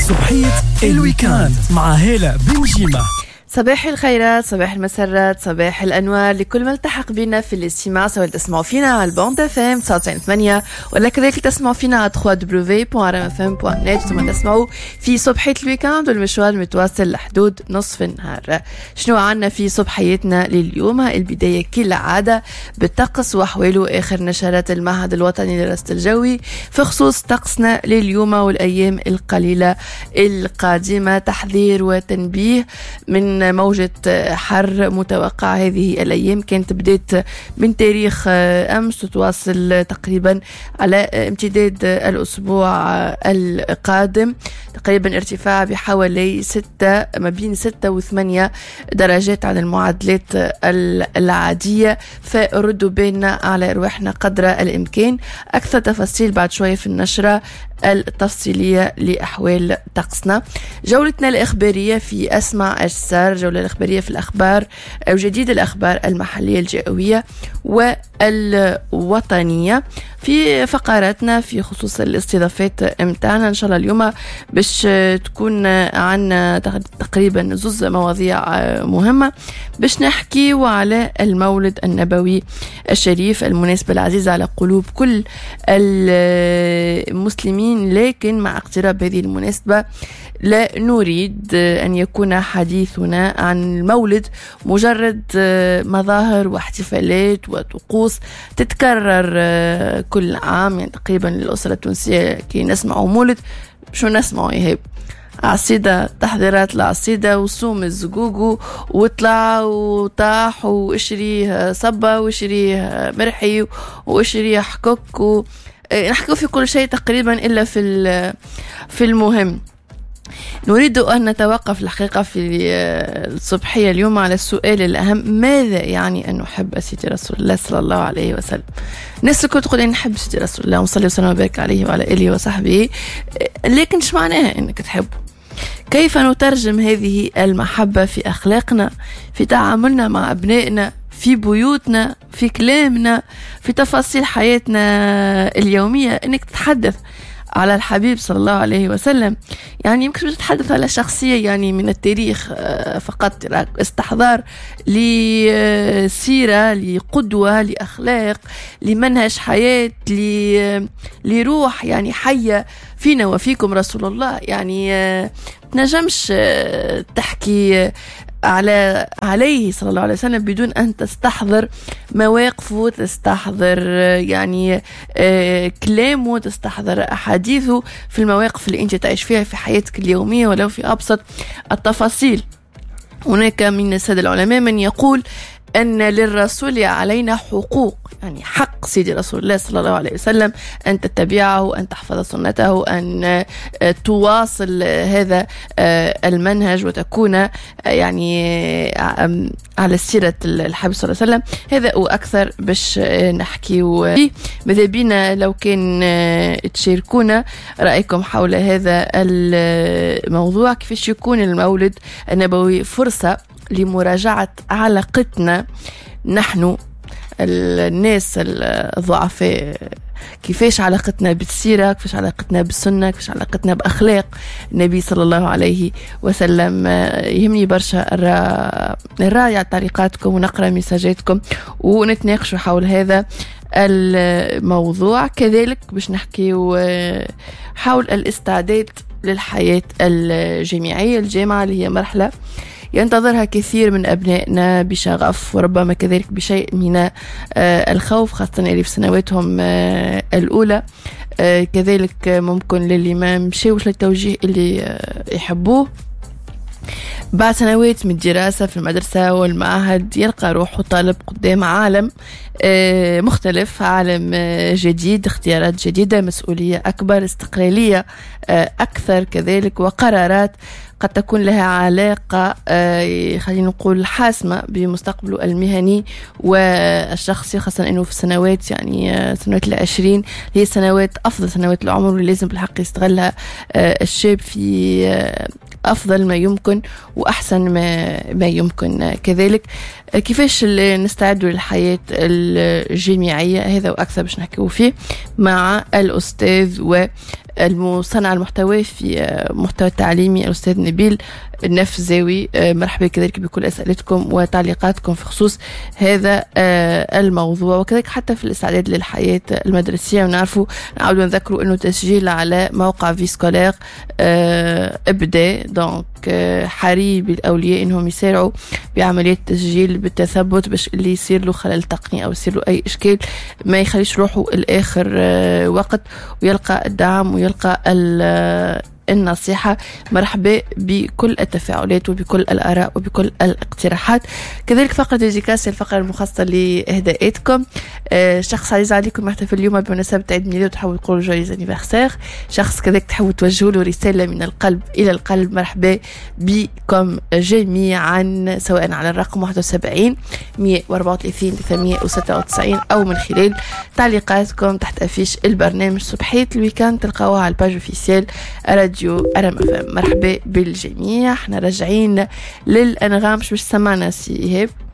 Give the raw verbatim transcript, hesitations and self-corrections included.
صبحية الويكاند مع هالة بنجيمة. صباح الخيرات، صباح المسرات، صباح الأنوار لكل ما التحق بنا في الاستماع، سواء تسمعوا فينا على البوند اف ام تسعة وتسعين ثمانية ولا كذلك تسمعوا فينا على دبليو دبليو دبليو دوت ار ام اف ام دوت نت، ثم تسمعوا في صبحية الويكاند والمشوار المتواصل لحدود نصف النهار. شنو عنا في صبحيتنا لليوم؟ البداية كالعادة بالطقس وأحواله، آخر نشرات المعهد الوطني للرصد الجوي في خصوص طقسنا لليوم والأيام القليلة القادمة. تحذير وتنبيه من موجة حر متوقع هذه الأيام، كانت بدأت من تاريخ أمس تتواصل تقريبا على امتداد الأسبوع القادم، تقريبا ارتفاع بحوالي ستة ما بين ستة وثمانية درجات عن المعدلات العادية، فردوا بالنا على رواحنا قدر الإمكان. أكثر تفاصيل بعد شوية في النشرة التفصيلية لأحوال طقسنا. جولتنا الإخبارية في أسمع أجسار، جولة الإخبارية في الأخبار أو جديد الأخبار المحلية الجوية والوطنية. في فقراتنا في خصوص الاستضافات امتاعنا إن شاء الله اليوم باش تكون عنا تقريبا زوز مواضيع مهمة باش نحكي على المولد النبوي الشريف، المناسبة العزيزة على قلوب كل المسلمين، لكن مع اقتراب هذه المناسبة لا نريد أن يكون حديثنا عن المولد مجرد مظاهر واحتفالات وطقوس تتكرر كل عام. يعني تقريبا الأسرة التونسية كي نسمعوا مولد شو نسمعوا يهب عصيدة، تحضيرات العصيدة وصوم الزقوقو وطلع وطاح واشريه صبا واشريه مرحي واشريه حكوك و... نحكوا في كل شيء تقريبا إلا في في المهم. نريد أن نتوقف الحقيقة في الصبحية اليوم على السؤال الأهم: ماذا يعني أن نحب سيدي رسول الله صلى الله عليه وسلم؟ الناس كنت تقول أن نحب سيدي رسول الله وصلي وسلم وبارك عليه وعلى آله وصحبه، لكن ايش معناها أنك تحبه؟ كيف نترجم هذه المحبة في أخلاقنا، في تعاملنا مع أبنائنا، في بيوتنا، في كلامنا، في تفاصيل حياتنا اليومية؟ انك تتحدث على الحبيب صلى الله عليه وسلم يعني يمكن تتحدث على شخصية يعني من التاريخ فقط، استحضار لسيرة، لقدوة، لأخلاق، لمنهج حياة، لروح يعني حية فينا وفيكم رسول الله. يعني تنجمش تحكي على عليه صلى الله عليه وسلم بدون أن تستحضر مواقفه، تستحضر يعني آه كلامه، تستحضر أحاديثه في المواقف اللي أنت تعيش فيها في حياتك اليومية ولو في أبسط التفاصيل. هناك من السادة العلماء من يقول أن للرسول علينا حقوق، يعني حق سيدي رسول الله صلى الله عليه وسلم أن تتبعه، أن تحفظ سنته، أن تواصل هذا المنهج وتكون يعني على سيرة الحبيب صلى الله عليه وسلم. هذا وأكثر باش نحكي فيه. ماذا بينا لو كان تشاركونا رأيكم حول هذا الموضوع، كيفاش يكون المولد النبوي فرصة لمراجعة علاقتنا نحن الناس الضعفاء، كيفاش علاقتنا بالسيرة، كيفاش علاقتنا بالسنة، كيفاش علاقتنا بأخلاق النبي صلى الله عليه وسلم. يهمني برشا نراجع طريقاتكم ونقرأ مساجاتكم ونتناقشوا حول هذا الموضوع. كذلك باش نحكي حول الاستعداد للحياة الجامعية، الجامعة اللي هي مرحلة ينتظرها كثير من أبنائنا بشغف وربما كذلك بشيء من الخوف، خاصة اللي في سنواتهم الأولى. كذلك ممكن للي ما مشيوش للتوجيه اللي يحبوه بعد سنوات من الدراسة في المدرسة والمعهد يلقى روحه طالب قدام عالم مختلف، عالم جديد، اختيارات جديدة، مسؤولية أكبر، استقلالية أكثر كذلك، وقرارات قد تكون لها علاقة خلينا نقول حاسمة بمستقبله المهني والشخصي، خاصة أنه في سنوات يعني سنوات العشرين هي سنوات أفضل سنوات العمر اللي لازم بالحق يستغلها الشاب في أفضل ما يمكن وأحسن ما, ما يمكن. كذلك كيفاش نستعد للحياة الجامعية، هذا وأكثر باش نحكيه فيه مع الأستاذ المصنع المحتوى في محتوى التعليمي الأستاذ نبيل النفزاوي. مرحبا كذلك بكل أسئلتكم وتعليقاتكم في خصوص هذا الموضوع، وكذلك حتى في الاستعداد للحياة المدرسية. ونعرفوا نعاودوا نذكروا أنه تسجيل على موقع في سكولير ابدا، دونك حري بالأولياء أنهم يسارعوا بعملية التسجيل بالتثبت باش اللي يصير له خلل تقني أو يصير له أي إشكال ما يخليش روحه الآخر وقت ويلقى الدعم ويلقى النصيحة. مرحبا بكل التفاعلات وبكل الآراء وبكل الاقتراحات. كذلك فقرة ديديكاس الفقرة المخصصة لإهداءاتكم. آه شخص عزيز عليكم يحتفل اليوم بمناسبة عيد ميلاده وتحبوا تقولوا جويز انيفرسير، شخص كذلك تحبوا توجهوا له رسالة من القلب إلى القلب، مرحبا بكم جميعا سواء على الرقم واحد وسبعين مية وأربعة وثلاثين ثمانمية وستة وتسعين أو من خلال تعليقاتكم تحت أفيش البرنامج صبحية الويكاند، تلقاوها على الباج اوفيسيال راديو أرم اف ام. مرحبا بالجميع. احنا راجعين للأنغام. مش باش سمعنا سي إيهاب